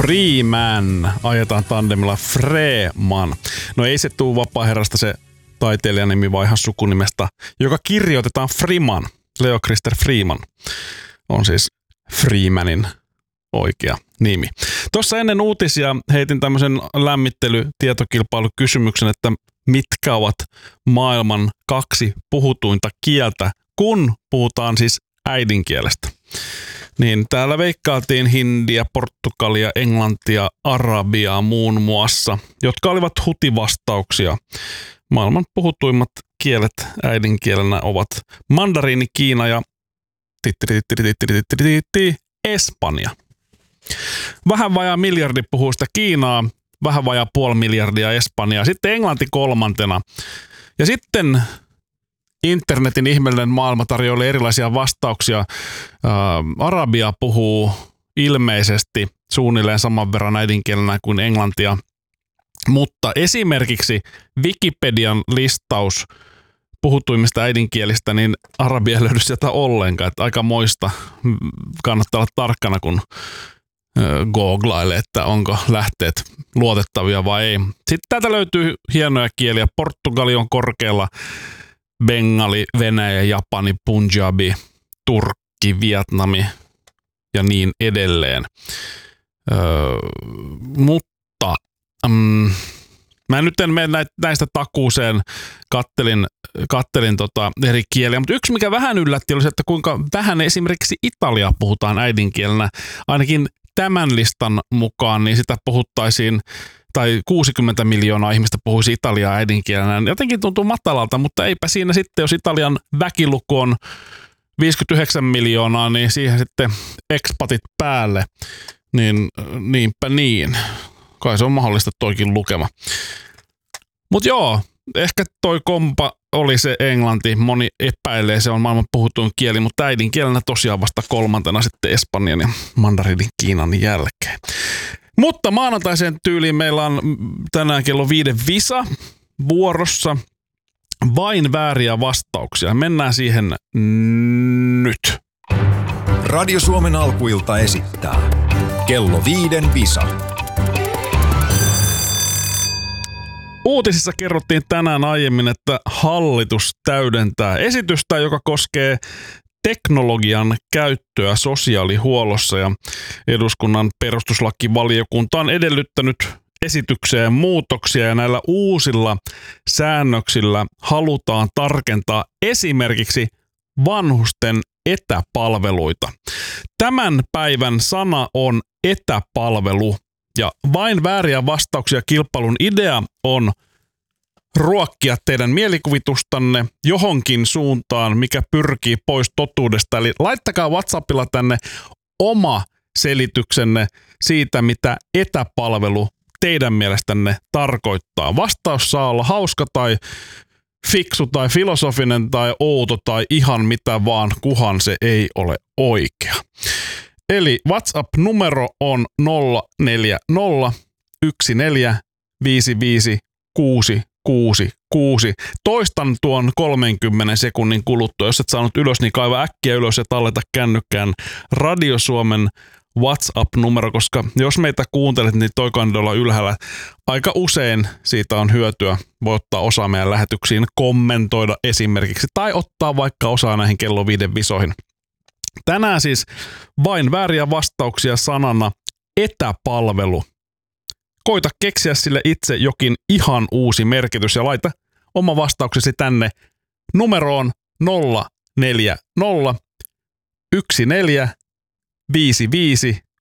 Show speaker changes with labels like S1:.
S1: Freeman. Ajetaan tandemilla Freeman. No ei se tuu vapaaherrasta se taiteilijan nimi, vaan ihan sukunimestä, joka kirjoitetaan Freeman. Leo Christer Freeman on siis Freemanin oikea nimi. Tuossa ennen uutisia heitin tämmöisen lämmittelytietokilpailukysymyksen, että mitkä ovat maailman 2 puhutuinta kieltä, kun puhutaan siis äidinkielestä. Niin täällä veikkailtiin hindiä, portugalia, englantia, arabiaa muun muassa, jotka olivat hutivastauksia. Maailman puhutuimmat kielet äidinkielenä ovat mandariini, Kiina ja Espanja. Vähän vajaa miljardi puhuu sitä Kiinaa, vähän vajaa puoli miljardia Espanjaa, sitten englanti 3. Ja sitten internetin ihmeellinen maailma tarjoilee erilaisia vastauksia. Arabia puhuu ilmeisesti suunnilleen saman verran äidinkielenä kuin englantia, mutta esimerkiksi Wikipedian listaus puhutuimmista äidinkielistä, niin arabia ei löydy sieltä ollenkaan. Että aika moista. Kannattaa olla tarkkana, kun googlailee, että onko lähteet luotettavia vai ei. Sitten täältä löytyy hienoja kieliä. Portugali on korkealla, Bengali, Venäjä, Japani, Punjabi, Turkki, Vietnami ja niin edelleen. Mutta mä nyt en mene näistä takuuseen, kattelin eri kieliä, mutta yksi mikä vähän yllätti oli se, että kuinka vähän esimerkiksi Italiaa puhutaan äidinkielenä. Ainakin tämän listan mukaan niin sitä puhuttaisiin, tai 60 miljoonaa ihmistä puhuisi italiaa äidinkielenä. Jotenkin tuntuu matalalta, mutta eipä siinä sitten, jos Italian väkiluku on 59 miljoonaa, niin siihen sitten expatit päälle, niin niinpä niin. Kai se on mahdollista toikin lukema. Mutta joo, ehkä toi kompa oli se englanti. Moni epäilee, se on maailman puhutuin kieli, mutta äidinkielenä tosiaan vasta 3. sitten espanjan ja mandariinin Kiinan jälkeen. Mutta maanantaiseen tyyliin meillä on tänään kello 5 visa vuorossa. Vain vääriä vastauksia. Mennään siihen nyt.
S2: Radio Suomen alkuilta esittää kello 5 visa.
S1: Uutisissa kerrottiin tänään aiemmin, että hallitus täydentää esitystä, joka koskee teknologian käyttöä sosiaalihuollossa, ja eduskunnan perustuslakivaliokunta on edellyttänyt esitykseen muutoksia, ja näillä uusilla säännöksillä halutaan tarkentaa esimerkiksi vanhusten etäpalveluita. Tämän päivän sana on etäpalvelu. Ja vain vääriä vastauksia kilpailun idea on ruokkia teidän mielikuvitustanne johonkin suuntaan, mikä pyrkii pois totuudesta. Eli laittakaa WhatsAppilla tänne oma selityksenne siitä, mitä etäpalvelu teidän mielestänne tarkoittaa. Vastaus saa olla hauska tai fiksu tai filosofinen tai outo tai ihan mitä vaan, kuhan se ei ole oikea. Eli WhatsApp-numero on 040 14 55 666. Toistan tuon 30 sekunnin kuluttua. Jos et saanut ylös, niin kaiva äkkiä ylös ja talleta kännykkään Radio Suomen WhatsApp-numero, koska jos meitä kuuntelet, niin toi kannattaa olla ylhäällä. Aika usein siitä on hyötyä. Voi ottaa osaa meidän lähetyksiin, kommentoida esimerkiksi tai ottaa vaikka osaa näihin kello 5 visoihin. Tänään siis vain vääriä vastauksia sanana etäpalvelu. Koita keksiä sille itse jokin ihan uusi merkitys ja laita oma vastauksesi tänne numeroon 040 14 55